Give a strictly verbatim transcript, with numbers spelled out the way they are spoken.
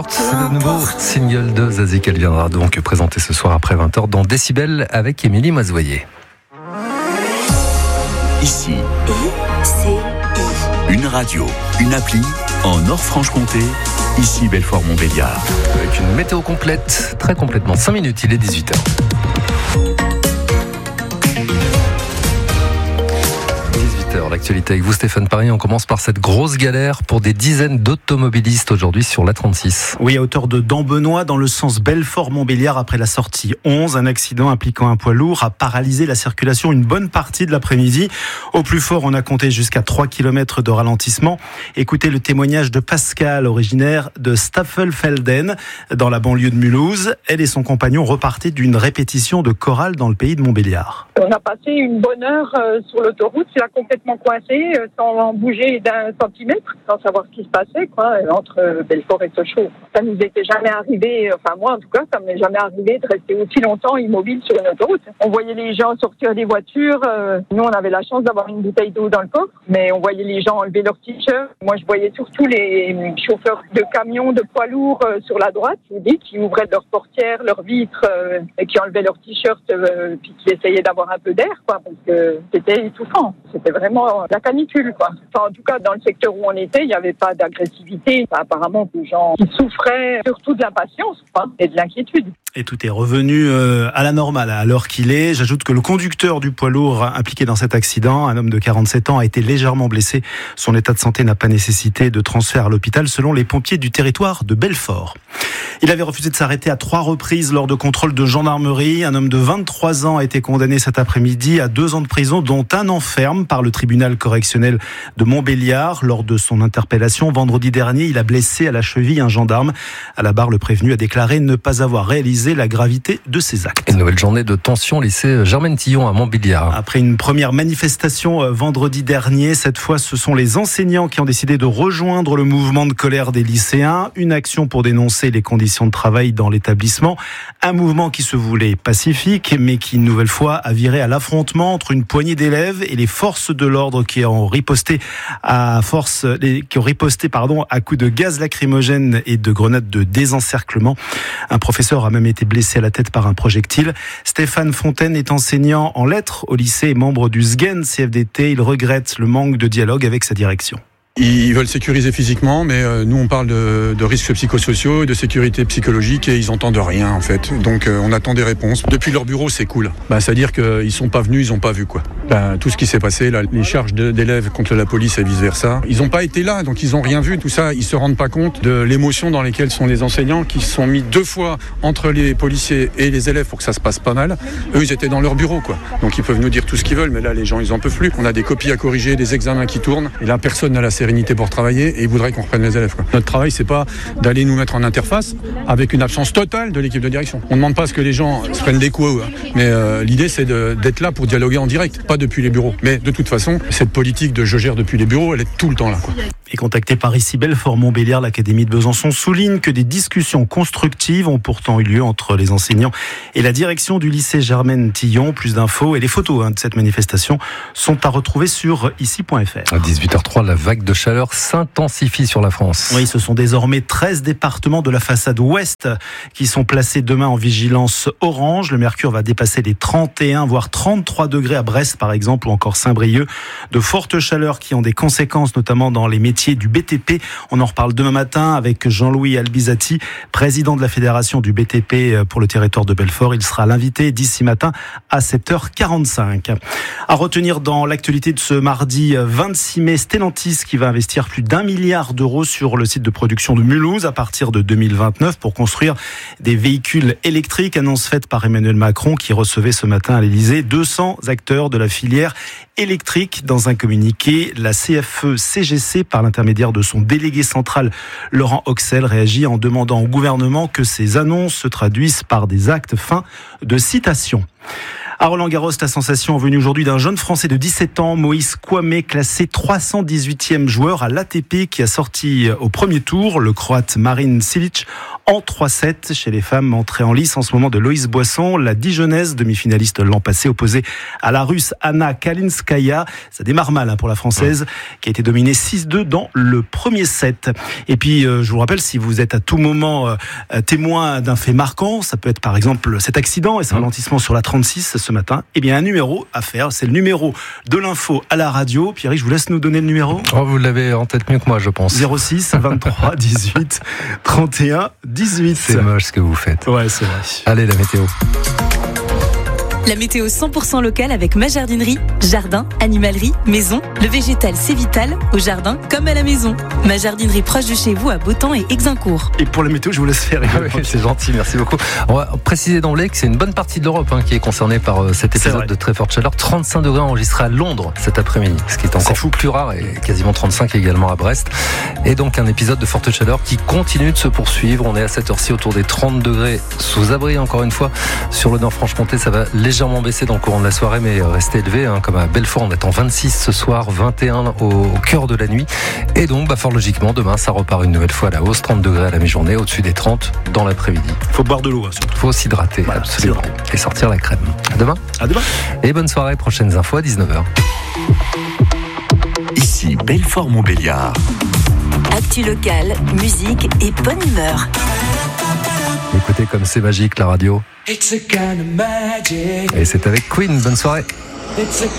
C'est le nouveau single de Zazie qu'elle viendra donc présenter ce soir après vingt heures dans Décibel avec Émilie Mazoyer. Ici, une radio, une appli en Nord-Franche-Comté. Ici Belfort-Montbéliard. Avec une météo complète, très complètement. cinq minutes, il est dix-huit heures. L'actualité avec vous Stéphane Paris, on commence par cette grosse galère pour des dizaines d'automobilistes aujourd'hui sur l'A trente-six. Oui, à hauteur de Dambenois dans le sens Belfort-Montbéliard après la sortie onze, un accident impliquant un poids lourd a paralysé la circulation une bonne partie de l'après-midi. Au plus fort, on a compté jusqu'à trois kilomètres de ralentissement. Écoutez le témoignage de Pascal, originaire de Staffelfelden dans la banlieue de Mulhouse. Elle et son compagnon repartaient d'une répétition de chorale dans le pays de Montbéliard. On a passé une bonne heure euh, sur l'autoroute, c'est là complètement coincé, euh, sans bouger d'un centimètre, sans savoir ce qui se passait, quoi, entre euh, Belfort et Sochaux. Ça nous était jamais arrivé, enfin moi en tout cas, ça m'est jamais arrivé de rester aussi longtemps immobile sur une autoroute. On voyait les gens sortir des voitures, euh, nous on avait la chance d'avoir une bouteille d'eau dans le coffre, mais on voyait les gens enlever leurs t-shirts. Moi je voyais surtout les chauffeurs de camions, de poids lourds euh, sur la droite, je vous dis, qui ouvraient leurs portières, leurs vitres, euh, et qui enlevaient leurs t-shirts, euh, puis qui essayaient d'avoir un peu d'air, quoi, parce que c'était étouffant. C'était vraiment la canicule, quoi. Enfin, en tout cas, dans le secteur où on était, il n'y avait pas d'agressivité. Enfin, apparemment, des gens qui souffraient surtout de l'impatience, quoi, et de l'inquiétude. Et tout est revenu à la normale à l'heure qu'il est. J'ajoute que le conducteur du poids lourd impliqué dans cet accident, un homme de quarante-sept ans, a été légèrement blessé. Son état de santé n'a pas nécessité de transfert à l'hôpital selon les pompiers du territoire de Belfort. Il avait refusé de s'arrêter à trois reprises lors de contrôles de gendarmerie. Un homme de vingt-trois ans a été condamné cet après-midi à deux ans de prison, dont un an ferme par le tribunal correctionnel de Montbéliard. Lors de son interpellation vendredi dernier, il a blessé à la cheville un gendarme. À la barre, le prévenu a déclaré ne pas avoir réalisé la gravité de ses actes. Une nouvelle journée de tension au lycée Germaine Tillon à Montbéliard. Après une première manifestation vendredi dernier, cette fois ce sont les enseignants qui ont décidé de rejoindre le mouvement de colère des lycéens. Une action pour dénoncer les conditions de travail dans l'établissement. Un mouvement qui se voulait pacifique, mais qui une nouvelle fois a viré à l'affrontement entre une poignée d'élèves et les forces de l'ordre qui ont riposté à force, qui ont riposté pardon, à coups de gaz lacrymogène et de grenades de désencerclement. Un professeur a même été blessé à la tête par un projectile. Stéphane Fontaine est enseignant en lettres au lycée et membre du S G E N C F D T. Il regrette le manque de dialogue avec sa direction. Ils veulent sécuriser physiquement, mais euh, nous on parle de, de risques psychosociaux, de sécurité psychologique et ils entendent rien en fait. Donc euh, on attend des réponses. Depuis leur bureau, c'est cool. Bah, c'est-à-dire qu'ils sont pas venus, ils ont pas vu quoi. Bah, tout ce qui s'est passé, là, les charges de, d'élèves contre la police et vice versa, ils ont pas été là, donc ils ont rien vu. Tout ça, ils se rendent pas compte de l'émotion dans laquelle sont les enseignants qui se sont mis deux fois entre les policiers et les élèves pour que ça se passe pas mal. Eux, ils étaient dans leur bureau quoi. Donc ils peuvent nous dire tout ce qu'ils veulent, mais là les gens ils en peuvent plus. On a des copies à corriger, des examens qui tournent, et là personne n'a la sérénité pour travailler et ils voudraient qu'on reprenne les élèves. Quoi. Notre travail, c'est pas d'aller nous mettre en interface avec une absence totale de l'équipe de direction. On ne demande pas à ce que les gens se prennent des coups, mais euh, l'idée, c'est de, d'être là pour dialoguer en direct, pas depuis les bureaux. Mais de toute façon, cette politique de je gère depuis les bureaux, elle est tout le temps là. Quoi. Et contacté par ici Belfort-Montbéliard, l'Académie de Besançon souligne que des discussions constructives ont pourtant eu lieu entre les enseignants et la direction du lycée Germaine Tillon. Plus d'infos et les photos hein, de cette manifestation sont à retrouver sur ici point f r. À dix-huit heures trois, la vague de chaleur s'intensifie sur la France. Oui, ce sont désormais treize départements de la façade ouest qui sont placés demain en vigilance orange. Le mercure va dépasser les trente et un voire trente-trois degrés à Brest par exemple ou encore Saint-Brieuc. De fortes chaleurs qui ont des conséquences notamment dans les métiers du B T P. On en reparle demain matin avec Jean-Louis Albizati, président de la fédération du B T P pour le territoire de Belfort. Il sera l'invité d'ici matin à sept heures quarante-cinq. À retenir dans l'actualité de ce mardi vingt-six mai, Stellantis qui va investir plus d'un milliard d'euros sur le site de production de Mulhouse à partir de deux mille vingt-neuf pour construire des véhicules électriques. Annonce faite par Emmanuel Macron qui recevait ce matin à l'Élysée deux cents acteurs de la filière électrique. Dans un communiqué, la C F E C G C, par l'intermédiaire de son délégué central Laurent Auxel, réagit en demandant au gouvernement que ces annonces se traduisent par des actes. Fin de citation. À Roland-Garros, la sensation venue aujourd'hui d'un jeune Français de dix-sept ans, Moïse Kouamé, classé trois cent dix-huitième joueur à l'A T P, qui a sorti au premier tour le Croate Marin Cilic en trois sept. Chez les femmes, entrée en lice en ce moment de Loïs Boisson, la Dijonnaise, demi-finaliste l'an passé, opposée à la Russe Anna Kalinskaya. Ça démarre mal hein, pour la Française, qui a été dominée six deux dans le premier set. Et puis, euh, je vous rappelle, si vous êtes à tout moment euh, témoin d'un fait marquant, ça peut être par exemple cet accident et ce ralentissement sur la trente-six ce matin, eh bien un numéro à faire, c'est le numéro de l'info à la radio. Pierre, je vous laisse nous donner le numéro. Oh, vous l'avez en tête mieux que moi, je pense. zéro six vingt-trois dix-huit trente et un dix-huit. C'est moche ce que vous faites. Ouais, c'est vrai. Allez, la météo. La météo cent pour cent locale avec ma jardinerie. Jardin, animalerie, maison. Le végétal, c'est vital, au jardin comme à la maison. Ma jardinerie proche de chez vous à Beautemps et Exincourt. Et pour la météo, je vous laisse faire. Ah oui, c'est gentil, merci beaucoup. On va préciser d'emblée que c'est une bonne partie de l'Europe hein, qui est concernée par euh, cet épisode de très forte chaleur. trente-cinq degrés enregistrés à Londres cet après-midi, ce qui est encore fou, plus rare, et quasiment trente-cinq également à Brest. Et donc un épisode de forte chaleur qui continue de se poursuivre. On est à cette heure-ci autour des trente degrés sous abri, encore une fois. Sur le Nord-Franche-Comté, ça va légèrement baisser dans le courant de la soirée, mais rester élevé, hein, comme à Belfort, on attend vingt-six ce soir, vingt et un au, au cœur de la nuit. Et donc, bah, fort logiquement, demain, ça repart une nouvelle fois à la hausse, trente degrés à la mi-journée, au-dessus des trente dans l'après-midi. Il faut boire de l'eau, hein, surtout. Il faut s'hydrater, voilà, absolument. Et sortir la crème. À demain. À demain. Et bonne soirée, prochaines infos à dix-neuf heures. Ici, Belfort-Montbéliard. Actu locale, musique et bonne humeur. Écoutez comme c'est magique la radio. Et c'est avec Queen, bonne soirée.